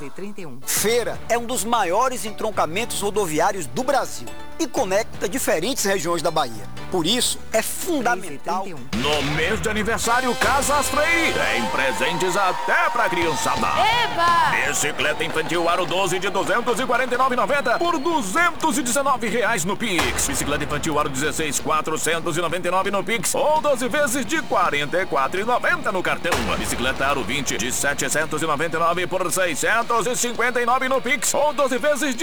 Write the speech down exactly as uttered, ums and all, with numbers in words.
treze trinta e um. Feira é um dos maiores entroncamentos rodoviários do Brasil e conecta diferentes regiões da Bahia. Por isso, é fundamental... treze trinta e um. No mês de aniversário Casas Freire, tem presentes até pra criançada. Eba! Bicicleta infantil aro doze de duzentos e quarenta e nove reais e noventa centavos por duzentos e dezenove reais no Pix. Bicicleta infantil aro dezesseis, quatrocentos e noventa e nove reais no Pix ou doze vezes de quarenta e quatro reais e noventa centavos no cartão. Bicicleta aro vinte de setecentos e noventa e nove por seiscentos e cinquenta e nove no Pix ou doze vezes de